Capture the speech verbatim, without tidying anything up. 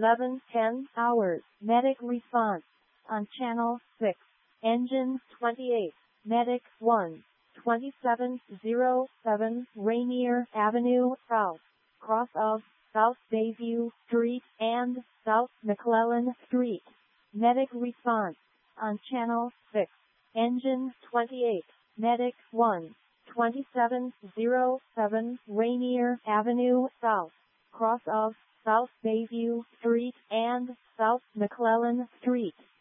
eleven ten hours. Medic response on Channel six. Engine twenty-eight. Medic one. twenty-seven oh seven Rainier Avenue South. Cross of South Bayview Street and South McClellan Street. Medic response on Channel six. Engine twenty-eight. Medic one. twenty-seven oh seven Rainier Avenue South. Cross of South Bayview Street and South McClellan Street.